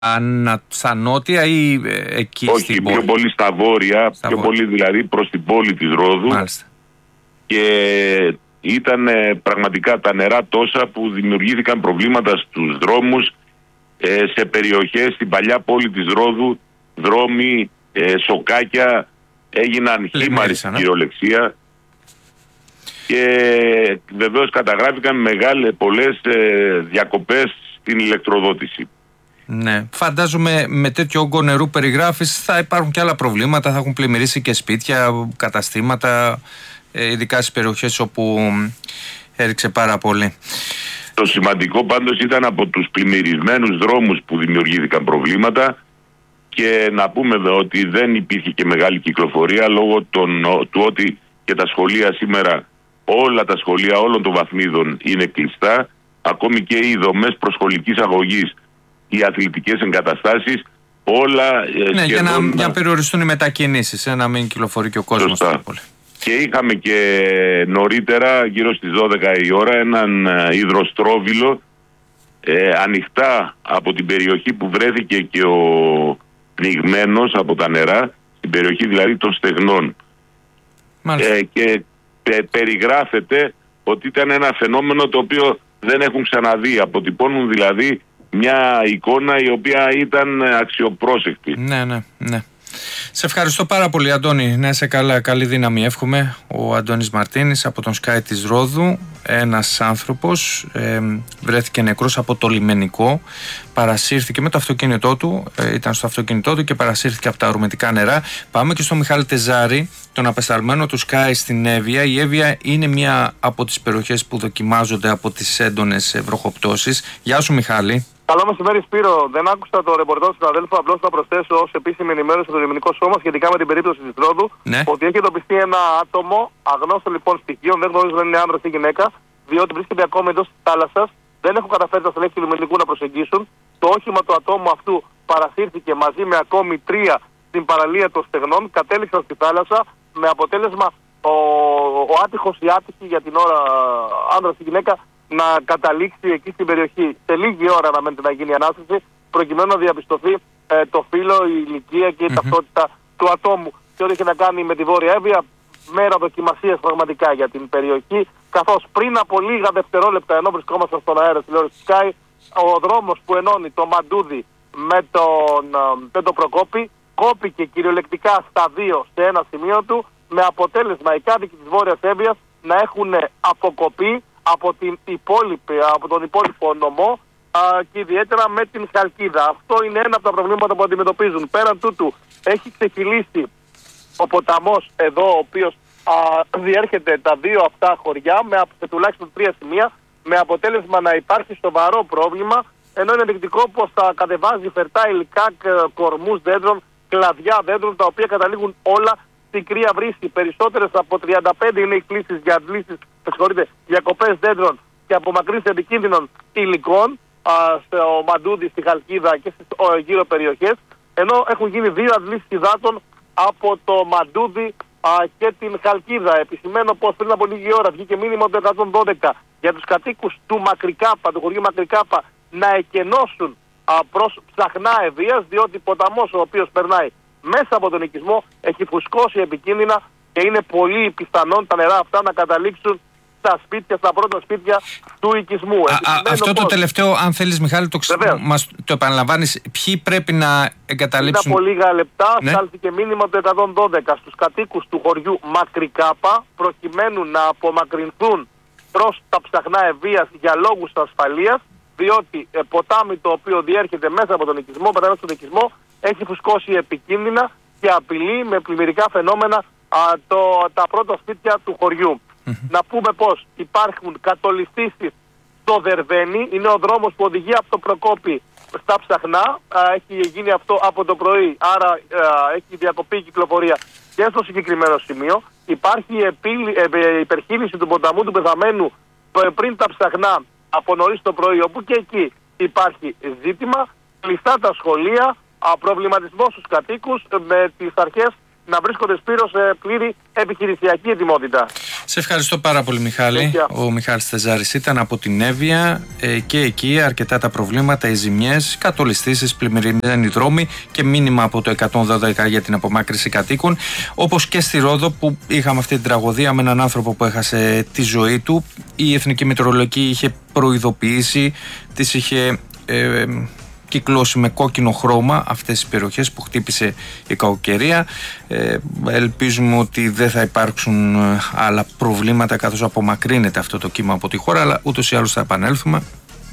στα νότια ή εκεί? Όχι, πιο πολύ στα βόρεια, πιο πολύ δηλαδή προς την πόλη της Ρόδου. Μάλιστα. Και ήταν πραγματικά τα νερά τόσα που δημιουργήθηκαν προβλήματα στους δρόμους, σε περιοχές, στην παλιά πόλη της Ρόδου, δρόμοι, σοκάκια, έγιναν χήμαροι στην κυριολεξία. Και βεβαίως καταγράφηκαν πολλές διακοπές στην ηλεκτροδότηση. Ναι, φαντάζομαι με τέτοιο όγκο νερού περιγράφεις θα υπάρχουν και άλλα προβλήματα, θα έχουν πλημμυρίσει και σπίτια, καταστήματα, ειδικά στις περιοχές όπου έριξε πάρα πολύ. Το σημαντικό πάντως ήταν από τους πλημμυρισμένους δρόμους που δημιουργήθηκαν προβλήματα, και να πούμε ότι δεν υπήρχε και μεγάλη κυκλοφορία λόγω του ότι και τα σχολεία σήμερα, όλα τα σχολεία όλων των βαθμίδων είναι κλειστά, ακόμη και οι δομές προσχολικής αγωγής, οι αθλητικές εγκαταστάσεις, όλα ναι, σχεδόν... για να περιοριστούν οι μετακινήσεις, να μην κυκλοφορεί και ο κόσμος. Και είχαμε και νωρίτερα, γύρω στις 12 η ώρα, έναν υδροστρόβιλο ανοιχτά από την περιοχή που βρέθηκε και ο πνιγμένος από τα νερά, στην περιοχή δηλαδή των Στεγνών. Και περιγράφεται ότι ήταν ένα φαινόμενο το οποίο δεν έχουν ξαναδεί. Αποτυπώνουν δηλαδή μια εικόνα η οποία ήταν αξιοπρόσεκτη. Ναι. Σε ευχαριστώ πάρα πολύ, Αντώνη. Να είσαι καλά, καλή δύναμη εύχομαι. Ο Αντώνης Μαρτίνης από τον Sky της Ρόδου. Ένας άνθρωπος βρέθηκε νεκρός από το λιμενικό. Παρασύρθηκε με το αυτοκίνητό του. Ήταν στο αυτοκίνητό του και παρασύρθηκε από τα ορμητικά νερά. Πάμε και στο Μιχάλη Τεζάρη, τον απεσταλμένο του Sky στην Εύβοια. Η Εύβοια είναι μία από τις περιοχές που δοκιμάζονται από τις έντονες βροχοπτώσεις. Γεια σου, Μιχάλη. Καλό μεσημέρι, Σπύρο. Δεν άκουσα το ρεπορτάζ του συναδέλφου. Απλώς θα προσθέσω ως επίσημη ενημέρωση στο Λιμενικό Σώμα σχετικά με την περίπτωση της Ρόδου, ότι έχει εντοπιστεί ένα άτομο, αγνώστο λοιπόν στοιχείων, δεν γνωρίζω αν είναι άνδρας ή γυναίκα, διότι βρίσκεται ακόμα εντός της θάλασσας. Δεν έχουν καταφέρει τα στελέχη του Λιμενικού να προσεγγίσουν. Το όχημα του ατόμου αυτού παρασύρθηκε μαζί με ακόμη 3 στην παραλία των Στεγνών, κατέληξαν στη θάλασσα με αποτέλεσμα ο άτυχος ή άτυχη για την ώρα άνδρας ή γυναίκα να καταλήξει εκεί στην περιοχή. Σε λίγη ώρα αναμένεται να γίνει η ανάσταση, προκειμένου να διαπιστωθεί το φύλο, η ηλικία και η ταυτότητα του ατόμου. Και ό,τι έχει να κάνει με τη Βόρεια Εύβοια, μέρα δοκιμασίας πραγματικά για την περιοχή. Καθώς πριν από λίγα δευτερόλεπτα, ενώ βρισκόμασταν στον αέρα τηλεόραση Sky, ο δρόμος που ενώνει το Μαντούδι με τον Προκόπη κόπηκε κυριολεκτικά στα 2 σε ένα σημείο του, με αποτέλεσμα οι κάτοικοι της Βόρειας Εύβοιας να έχουν αποκοπεί από τον υπόλοιπο νομό και ιδιαίτερα με την Χαλκίδα. Αυτό είναι ένα από τα προβλήματα που αντιμετωπίζουν. Πέραν τούτου έχει ξεχυλήσει ο ποταμός εδώ, ο οποίος διέρχεται τα 2 αυτά χωριά σε τουλάχιστον 3 σημεία, με αποτέλεσμα να υπάρχει σοβαρό πρόβλημα, ενώ είναι ενδεικτικό πως θα κατεβάζει φερτά υλικά, κορμούς δέντρων, κλαδιά δέντρων, τα οποία καταλήγουν όλα στην κρύα βρύση. Περισσότερες από 35 είναι οι κλήσεις για διακοπές δέντρων και απομακρύνσεις επικίνδυνων υλικών στο Μαντούδι, στη Χαλκίδα και στις γύρω περιοχές, ενώ έχουν γίνει 2 αντλήσεις υδάτων από το Μαντούδι και την Χαλκίδα. Επισημαίνω πως πριν από λίγη ώρα βγήκε μήνυμα το 112 για τους κατοίκους του Μακρικάπα, του χωριού Μακρικάπα, να εκενώσουν προς Ψαχνά Εβίας, διότι ποταμός ο οποίος περνάει μέσα από τον οικισμό έχει φουσκώσει επικίνδυνα και είναι πολύ πιθανόν τα νερά αυτά να καταλήξουν στα πρώτα σπίτια του οικισμού. Αυτό το τελευταίο, αν θέλεις, Μιχάλη, μας το επαναλαμβάνεις, ποιοι πρέπει να εγκαταλείψουν? Πριν από λίγα λεπτά στάλθηκε μήνυμα το 112 στους κατοίκους του χωριού Μακρικάπα, προκειμένου να απομακρυνθούν προς τα Ψαχνά Εβίας για λόγους ασφαλείας, διότι ποτάμι το οποίο διέρχεται μέσα από τον οικισμό, περνάει στον οικισμό, έχει φουσκώσει επικίνδυνα και απειλεί με πλημμυρικά φαινόμενα τα πρώτα σπίτια του χωριού. Να πούμε πως υπάρχουν κατολιστήσεις στο Δερβένι, είναι ο δρόμος που οδηγεί από το Προκόπη στα Ψαχνά, έχει γίνει αυτό από το πρωί, άρα έχει διακοπεί η κυκλοφορία και στο συγκεκριμένο σημείο. Υπάρχει υπερχείληση του ποταμού του Πεθαμένου πριν τα Ψαχνά από νωρίς το πρωί, όπου και εκεί υπάρχει ζήτημα, κλειστά τα σχολεία, προβληματισμό στους κατοίκους, με τις αρχές να βρίσκονται, Σπύρο, σε πλήρη επιχειρησιακή ετοιμότητα. Σε ευχαριστώ πάρα πολύ, Μιχάλη. Ο Μιχάλης Θεζάρης ήταν από την Εύβοια και εκεί αρκετά τα προβλήματα, οι ζημιές, κατολιστήσεις, πλημμυρισμένοι δρόμοι και μήνυμα από το 112 για την απομάκρυνση κατοίκων. Όπως και στη Ρόδο που είχαμε αυτή την τραγωδία με έναν άνθρωπο που έχασε τη ζωή του. Η Εθνική Μετεωρολογική είχε προειδοποιήσει, τις είχε κυκλώσει με κόκκινο χρώμα αυτές τις περιοχές που χτύπησε η κακοκαιρία. Ελπίζουμε ότι δεν θα υπάρξουν άλλα προβλήματα καθώς απομακρύνεται αυτό το κύμα από τη χώρα, αλλά ούτως ή άλλως θα επανέλθουμε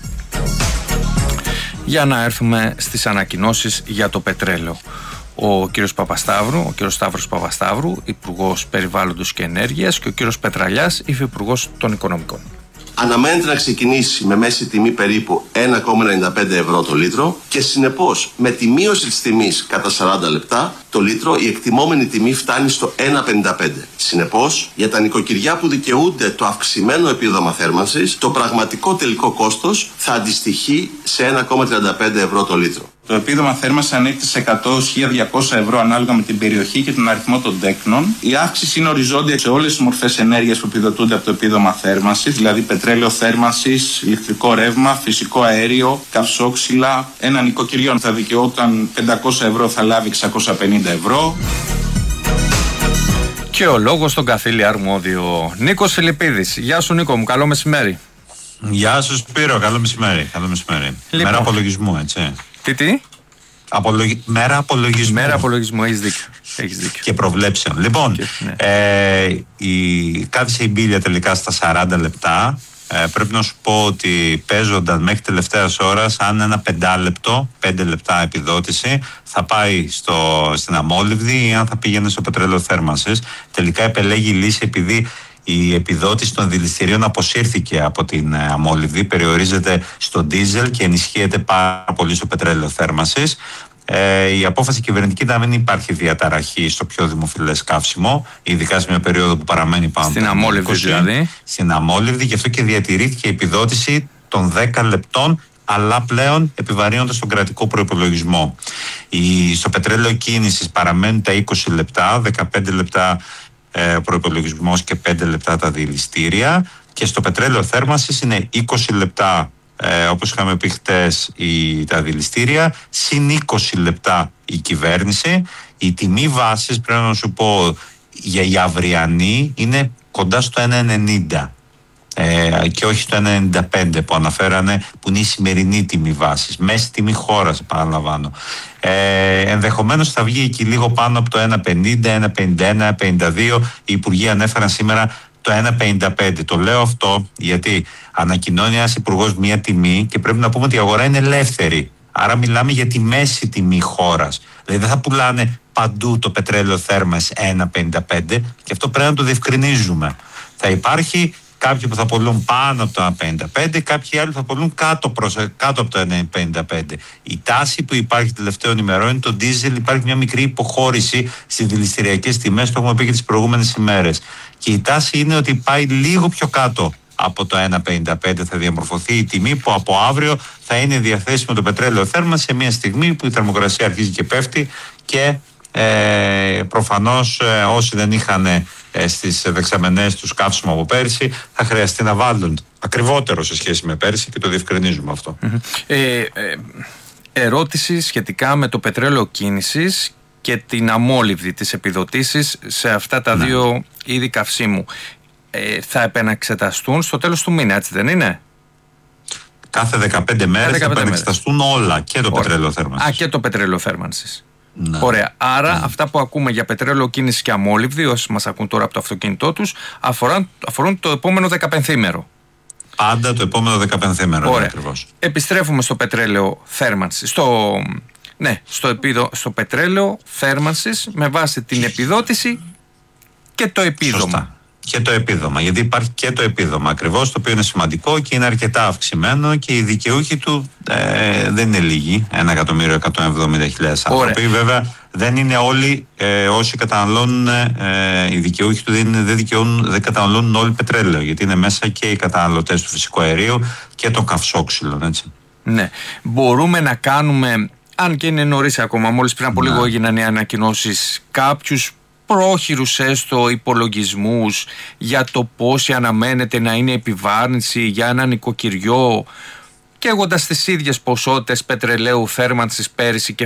για να έρθουμε στις ανακοινώσεις για το πετρέλαιο. Ο κύριος Παπασταύρου, ο κύριος Σταύρος Παπασταύρου, Υπουργός Περιβάλλοντος και Ενέργειας, και ο κύριος Πετραλιάς, Υφυπουργός των Οικονομικών. Αναμένεται να ξεκινήσει με μέση τιμή περίπου 1,95 ευρώ το λίτρο και συνεπώς με τη μείωση της τιμής κατά 40 λεπτά το λίτρο η εκτιμόμενη τιμή φτάνει στο 1,55. Συνεπώς για τα νοικοκυριά που δικαιούνται το αυξημένο επίδομα θέρμανσης το πραγματικό τελικό κόστος θα αντιστοιχεί σε 1,35 ευρώ το λίτρο. Το επίδομα θέρμανσης ανήκει σε 100-1.200 ευρώ ανάλογα με την περιοχή και τον αριθμό των τέκνων. Η αύξηση είναι οριζόντια σε όλες τις μορφές ενέργειας που επιδοτούνται από το επίδομα θέρμανσης, δηλαδή πετρέλαιο θέρμανσης, ηλεκτρικό ρεύμα, φυσικό αέριο, καυσόξυλα. Ένα νοικοκυριό θα δικαιόταν 500 ευρώ, θα λάβει 650 ευρώ. Και ο λόγος στον καθήλη αρμόδιο Νίκος Φιλιππίδης. Γεια σου, Νίκο μου, καλό μεσημέρι. Γεια σου, Σπύρο, καλό μεσημέρι. Λοιπόν. Μέρα απολογισμού, έτσι. Τι? Μέρα απολογισμού. Μέρα απολογισμού, έχεις δίκιο. Και προβλέψεων. Λοιπόν, κάθισε η μπίλια τελικά στα 40 λεπτά. Πρέπει να σου πω ότι παίζονταν μέχρι τελευταίας ώρας, αν ένα 5 λεπτά επιδότηση θα πάει στην αμόλυβδη ή αν θα πήγαινε στο πετρέλαιο θέρμανσης. Τελικά επελέγει η λύση επειδή η επιδότηση των δηληστηρίων αποσύρθηκε από την αμόλυβδη, περιορίζεται στο ντίζελ και ενισχύεται πάρα πολύ στο πετρέλαιο θέρμανσης. Η απόφαση κυβερνητική να μην υπάρχει διαταραχή στο πιο δημοφιλές καύσιμο, ειδικά σε μια περίοδο που παραμένει πάνω στην αμόλυβδη δηλαδή. Στην αμόλυβδη, γι' αυτό και διατηρήθηκε η επιδότηση των 10 λεπτών, αλλά πλέον επιβαρύνοντας τον κρατικό προϋπολογισμό. Στο πετρέλαιο κίνησης παραμένουν τα 20 λεπτά, 15 λεπτά προϋπολογισμός και 5 λεπτά τα δηληστήρια, και στο πετρέλαιο θέρμανσης είναι 20 λεπτά όπως είχαμε πει χτες τα δηληστήρια, συν 20 λεπτά η κυβέρνηση. Η τιμή βάσης, πρέπει να σου πω, για η αυριανή είναι κοντά στο 1,90 και όχι στο 1,95 που αναφέρανε, που είναι η σημερινή τιμή βάσης, μέση τιμή χώρας, επαναλαμβάνω. Ενδεχομένως θα βγει εκεί λίγο πάνω από το 1,50, 1,51, 1,52. Οι υπουργοί ανέφεραν σήμερα το 1,55. Το λέω αυτό γιατί ανακοινώνει ένας υπουργός μία τιμή και πρέπει να πούμε ότι η αγορά είναι ελεύθερη. Άρα μιλάμε για τη μέση τιμή χώρας. Δηλαδή δεν θα πουλάνε παντού το πετρέλαιο θέρμανσης 1,55 και αυτό πρέπει να το διευκρινίζουμε. Θα υπάρχει κάποιοι που θα πουλούν πάνω από το 1,55, κάποιοι άλλοι θα πουλούν κάτω από το 1,55. Η τάση που υπάρχει τελευταίων ημερών είναι το ντίζελ, υπάρχει μια μικρή υποχώρηση στις δηληστηριακές τιμές, το έχουμε πει και τις προηγούμενες ημέρες. Και η τάση είναι ότι πάει λίγο πιο κάτω από το 1,55 θα διαμορφωθεί η τιμή που από αύριο θα είναι διαθέσιμο το πετρέλαιο θέρμανσης σε μια στιγμή που η θερμοκρασία αρχίζει και πέφτει και προφανώς όσοι δεν είχαν στις δεξαμενές τους καύσιμο από πέρυσι θα χρειαστεί να βάλουν ακριβότερο σε σχέση με πέρυσι και το διευκρινίζουμε αυτό. Ερώτηση σχετικά με το πετρέλαιο κίνησης και την αμόλυβδη της επιδοτήσεις σε αυτά τα δύο είδη καυσίμου. Θα επαναξεταστούν στο τέλος του μήνα, έτσι δεν είναι? Κάθε 15 μέρες θα επανεξεταστούν όλα, και το πετρέλαιο θέρμανσης. Και το πετρέλαιο θέρμανσης. Ναι. Ωραία. Άρα αυτά που ακούμε για πετρέλαιο κίνηση και αμόλυβδη, όσοι μας ακούν τώρα από το αυτοκίνητό τους, αφορούν το επόμενο 15ημερο. Πάντα το επόμενο 15ημερο. Ωραία. Επιστρέφουμε στο πετρέλαιο θέρμανσης. Στο πετρέλαιο θέρμανσης με βάση την επιδότηση και το επίδομα. Σωστά. Και το επίδομα, γιατί υπάρχει και το επίδομα ακριβώς, το οποίο είναι σημαντικό και είναι αρκετά αυξημένο και οι δικαιούχοι του δεν είναι λίγοι, 1.170.000 άνθρωποι. Βέβαια δεν είναι όλοι όσοι καταναλώνουν, οι δικαιούχοι του δεν καταναλώνουν όλοι πετρέλαιο, γιατί είναι μέσα και οι καταναλωτές του φυσικού αερίου και των καυσόξυλων, έτσι. Ναι, μπορούμε να κάνουμε, αν και είναι νωρίς ακόμα, μόλις πριν από λίγο έγιναν οι ανακοινώσεις, κάποιους πρόχειρους έστω υπολογισμούς για το πόση αναμένεται να είναι επιβάρυνση για ένα νοικοκυριό, καίγοντας τις ίδιες ποσότητες πετρελαίου θέρμανσης πέρυσι και